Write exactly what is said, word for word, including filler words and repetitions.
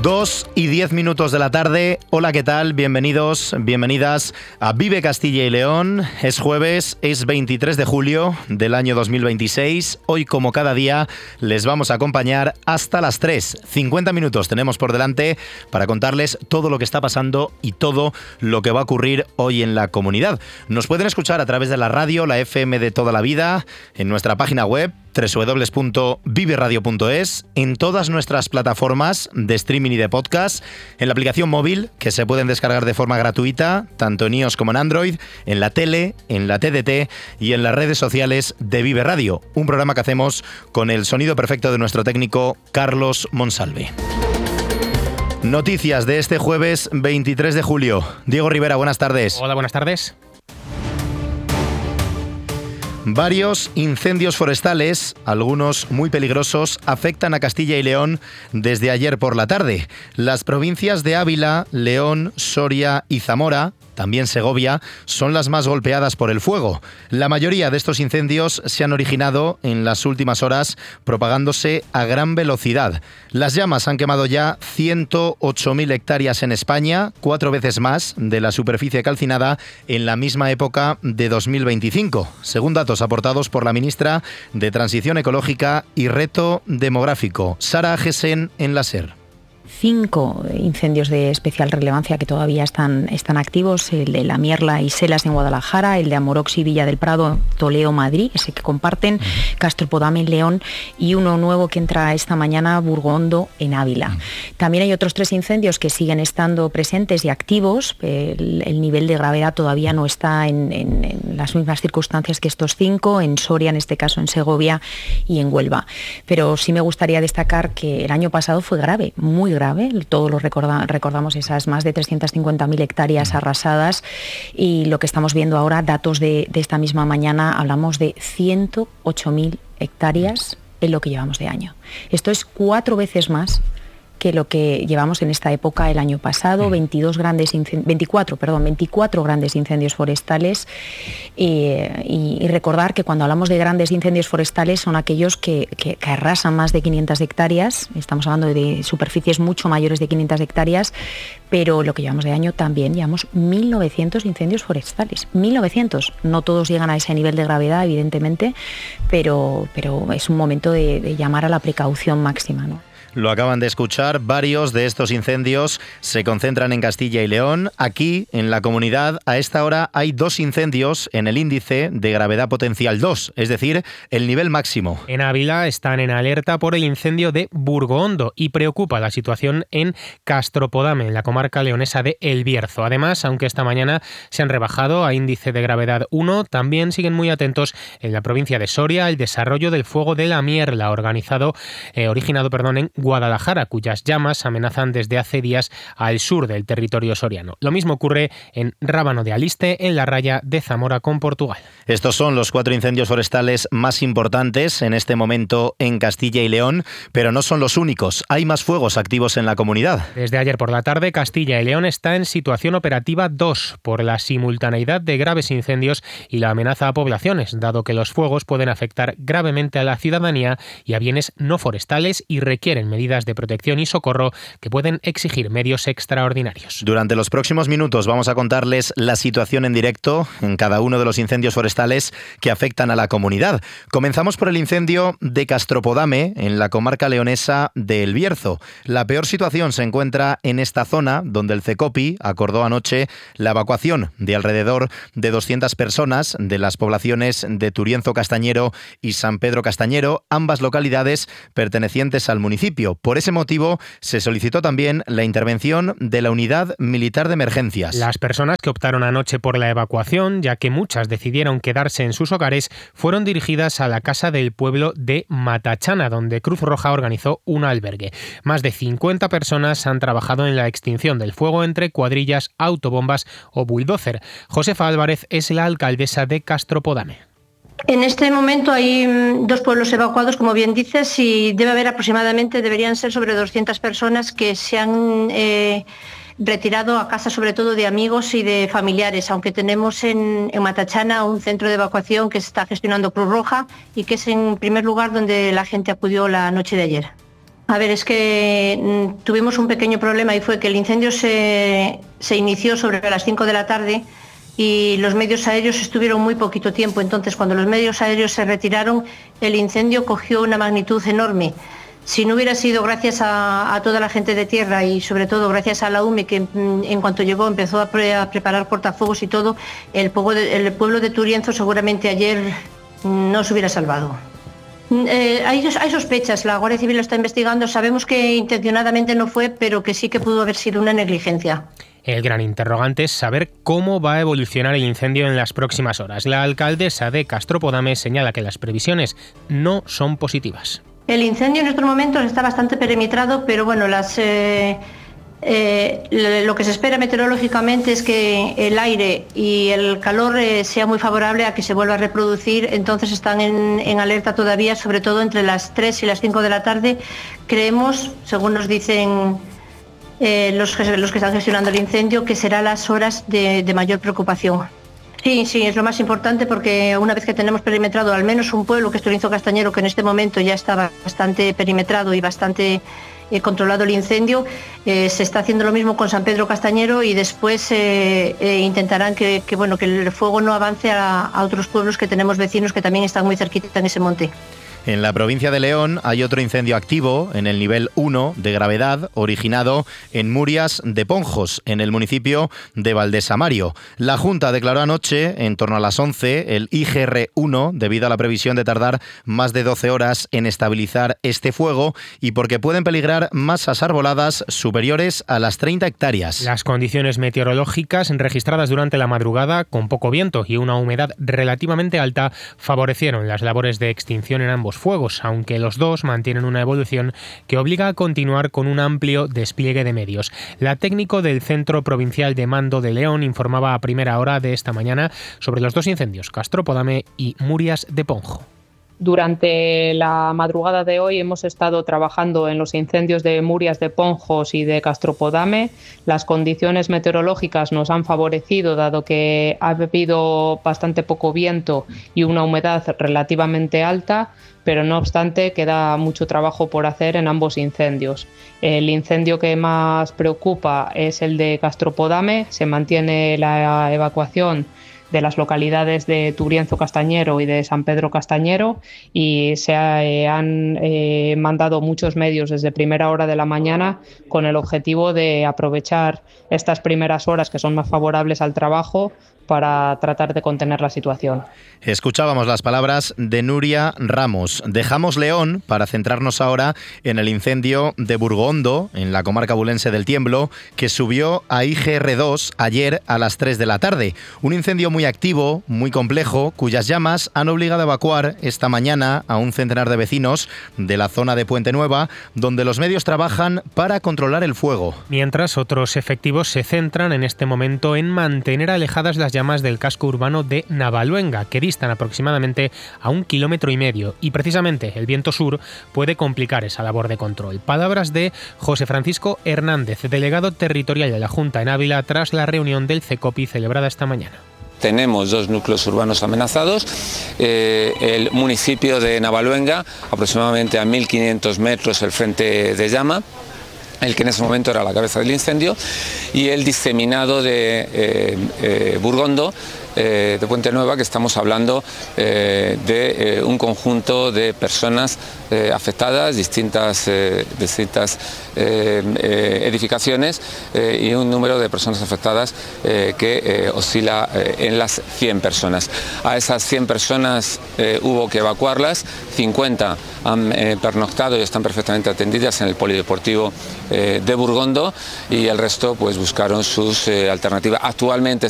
Dos y diez minutos de la tarde. Hola, ¿qué tal? Bienvenidos, bienvenidas a Vive Castilla y León. Es jueves, es veintitrés de julio del año dos mil veintiséis. Hoy, como cada día, les vamos a acompañar hasta las tres. cincuenta minutos tenemos por delante para contarles todo lo que está pasando y todo lo que va a ocurrir hoy en la comunidad. Nos pueden escuchar a través de la radio, la F M de toda la vida, en nuestra página web doble u doble u doble u punto vive radio punto es, en todas nuestras plataformas de streaming y de podcast, en la aplicación móvil que se pueden descargar de forma gratuita, tanto en iOS como en Android, en la tele, en la T D T y en las redes sociales de Vive Radio, un programa que hacemos con el sonido perfecto de nuestro técnico Carlos Monsalve. Noticias de este jueves veintitrés de julio. Diego Rivera, buenas tardes. Hola, buenas tardes. Varios incendios forestales, algunos muy peligrosos, afectan a Castilla y León desde ayer por la tarde. Las provincias de Ávila, León, Soria y Zamora, también Segovia, son las más golpeadas por el fuego. La mayoría de estos incendios se han originado en las últimas horas, propagándose a gran velocidad. Las llamas han quemado ya ciento ocho mil hectáreas en España, cuatro veces más de la superficie calcinada en la misma época de dos mil veinticinco, según datos aportados por la ministra de Transición Ecológica y Reto Demográfico, Sara Gesen, en la SER. Cinco incendios de especial relevancia que todavía están, están activos, el de La Mierla y Selas en Guadalajara, el de Amorox y Villa del Prado, Toleo, Madrid, ese que comparten, uh-huh. Castropodame en León y uno nuevo que entra esta mañana, Burgondo en Ávila. Uh-huh. También hay otros tres incendios que siguen estando presentes y activos. El, el nivel de gravedad todavía no está en, en, en las mismas circunstancias que estos cinco, en Soria, en este caso en Segovia y en Huelva. Pero sí me gustaría destacar que el año pasado fue grave, muy grave. grave, todos lo recorda, recordamos esas más de trescientas cincuenta mil hectáreas arrasadas y lo que estamos viendo ahora, datos de, de esta misma mañana, hablamos de ciento ocho mil hectáreas en lo que llevamos de año. Esto es cuatro veces más que lo que llevamos en esta época el año pasado, veintidós grandes incend- veinticuatro, perdón, veinticuatro grandes incendios forestales eh, y, y recordar que cuando hablamos de grandes incendios forestales son aquellos que, que, que arrasan más de quinientas hectáreas, estamos hablando de superficies mucho mayores de quinientas hectáreas, pero lo que llevamos de año también llevamos mil novecientos incendios forestales, mil novecientos, no todos llegan a ese nivel de gravedad evidentemente, pero, pero es un momento de, de llamar a la precaución máxima, ¿no? Lo acaban de escuchar, varios de estos incendios se concentran en Castilla y León. Aquí, en la comunidad, a esta hora hay dos incendios en el índice de gravedad potencial dos, es decir, el nivel máximo. En Ávila están en alerta por el incendio de Burgondo y preocupa la situación en Castropodame, en la comarca leonesa de El Bierzo. Además, aunque esta mañana se han rebajado a índice de gravedad uno, también siguen muy atentos en la provincia de Soria el desarrollo del fuego de La Mierla, organizado, eh, originado perdón, en Guadalajara, cuyas llamas amenazan desde hace días al sur del territorio soriano. Lo mismo ocurre en Rábano de Aliste, en la raya de Zamora con Portugal. Estos son los cuatro incendios forestales más importantes en este momento en Castilla y León, pero no son los únicos. Hay más fuegos activos en la comunidad. Desde ayer por la tarde, Castilla y León está en situación operativa dos por la simultaneidad de graves incendios y la amenaza a poblaciones, dado que los fuegos pueden afectar gravemente a la ciudadanía y a bienes no forestales y requieren medidas de protección y socorro que pueden exigir medios extraordinarios. Durante los próximos minutos vamos a contarles la situación en directo en cada uno de los incendios forestales que afectan a la comunidad. Comenzamos por el incendio de Castropodame, en la comarca leonesa de El Bierzo. La peor situación se encuentra en esta zona, donde el CECOPI acordó anoche la evacuación de alrededor de doscientas personas de las poblaciones de Turienzo Castañero y San Pedro Castañero, ambas localidades pertenecientes al municipio. Por ese motivo, se solicitó también la intervención de la Unidad Militar de Emergencias. Las personas que optaron anoche por la evacuación, ya que muchas decidieron quedarse en sus hogares, fueron dirigidas a la casa del pueblo de Matachana, donde Cruz Roja organizó un albergue. Más de cincuenta personas han trabajado en la extinción del fuego entre cuadrillas, autobombas o bulldozer. Josefa Álvarez es la alcaldesa de Castropodame. En este momento hay dos pueblos evacuados, como bien dices, y debe haber aproximadamente, deberían ser sobre doscientas personas que se han eh, retirado a casa, sobre todo de amigos y de familiares, aunque tenemos en, en Matachana un centro de evacuación que está gestionando Cruz Roja y que es en primer lugar donde la gente acudió la noche de ayer. A ver, es que mm, tuvimos un pequeño problema y fue que el incendio se, se inició sobre las cinco de la tarde y los medios aéreos estuvieron muy poquito tiempo. Entonces, cuando los medios aéreos se retiraron, el incendio cogió una magnitud enorme. Si no hubiera sido gracias a, a toda la gente de tierra y sobre todo gracias a la U M E, que mm, en cuanto llegó empezó a, pre, a preparar cortafuegos y todo, el, de, el pueblo de Turienzo seguramente ayer no se hubiera salvado. Eh, hay, hay sospechas, la Guardia Civil lo está investigando, sabemos que intencionadamente no fue, pero que sí que pudo haber sido una negligencia. El gran interrogante es saber cómo va a evolucionar el incendio en las próximas horas. La alcaldesa de Castropodame señala que las previsiones no son positivas. El incendio en estos momentos está bastante perimetrado, pero bueno, las... Eh... Eh, lo que se espera meteorológicamente es que el aire y el calor eh, sea muy favorable a que se vuelva a reproducir, entonces están en, en alerta todavía, sobre todo entre las tres y las cinco de la tarde. Creemos, según nos dicen eh, los, los que están gestionando el incendio, que serán las horas de, de mayor preocupación. Sí, sí, es lo más importante porque una vez que tenemos perimetrado al menos un pueblo, que es Turienzo Castañero, que en este momento ya está bastante perimetrado y bastante eh, controlado el incendio, eh, se está haciendo lo mismo con San Pedro Castañero y después eh, eh, intentarán que, que, bueno, que el fuego no avance a, a otros pueblos que tenemos vecinos que también están muy cerquita en ese monte. En la provincia de León hay otro incendio activo en el nivel uno de gravedad, originado en Murias de Ponjos, en el municipio de Valdesamario. La Junta declaró anoche, en torno a las once, el I G R uno, debido a la previsión de tardar más de doce horas en estabilizar este fuego y porque pueden peligrar masas arboladas superiores a las treinta hectáreas. Las condiciones meteorológicas registradas durante la madrugada, con poco viento y una humedad relativamente alta, favorecieron las labores de extinción en ambos fuegos, aunque los dos mantienen una evolución que obliga a continuar con un amplio despliegue de medios. La técnico del Centro Provincial de Mando de León informaba a primera hora de esta mañana sobre los dos incendios, Castropodame y Murias de Ponjo. Durante la madrugada de hoy hemos estado trabajando en los incendios de Murias de Ponjos y de Castropodame. Las condiciones meteorológicas nos han favorecido, dado que ha habido bastante poco viento y una humedad relativamente alta, pero no obstante queda mucho trabajo por hacer en ambos incendios. El incendio que más preocupa es el de Castropodame. Se mantiene la evacuación de las localidades de Turienzo Castañero y de San Pedro Castañero y se ha, eh, han eh, mandado muchos medios desde primera hora de la mañana con el objetivo de aprovechar estas primeras horas que son más favorables al trabajo para tratar de contener la situación. Escuchábamos las palabras de Nuria Ramos. Dejamos León para centrarnos ahora en el incendio de Burgondo, en la comarca bulense del Tiemblo, que subió a I G R dos ayer a las tres de la tarde. Un incendio muy activo, muy complejo, cuyas llamas han obligado a evacuar esta mañana a un centenar de vecinos de la zona de Puente Nueva, donde los medios trabajan para controlar el fuego. Mientras otros efectivos se centran en este momento en mantener alejadas las llamas del casco urbano de Navaluenga, que distan aproximadamente a un kilómetro y medio, y precisamente el viento sur puede complicar esa labor de control. Palabras de José Francisco Hernández, delegado territorial de la Junta en Ávila, tras la reunión del CECOPI celebrada esta mañana. Tenemos dos núcleos urbanos amenazados, eh, el municipio de Navaluenga, aproximadamente a mil quinientos metros el frente de llama, el que en ese momento era la cabeza del incendio, y el diseminado de eh, eh, Burgondo, eh, de Puente Nueva, que estamos hablando eh, de eh, un conjunto de personas eh, afectadas, distintas, eh, distintas eh, eh, edificaciones eh, y un número de personas afectadas eh, que eh, oscila eh, en las cien personas. A esas cien personas eh, hubo que evacuarlas, cincuenta han eh, pernoctado y están perfectamente atendidas en el polideportivo eh, de Burgondo y el resto pues buscaron sus eh, alternativas. Actualmente